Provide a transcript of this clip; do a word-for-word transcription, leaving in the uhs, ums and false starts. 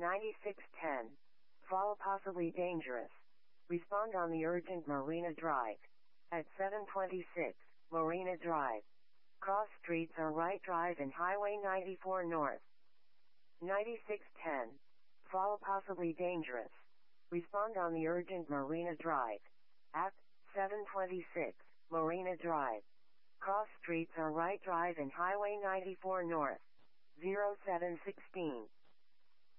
ninety-six ten. Fall possibly dangerous. Respond on the urgent Marina Drive. At seven twenty-six, Marina Drive. Cross streets are right drive and Highway ninety-four North. ninety-six ten. Fall possibly dangerous. Respond on the urgent Marina Drive. At seven twenty-six, Marina Drive. Cross streets are right drive and Highway ninety-four North. zero seven sixteen.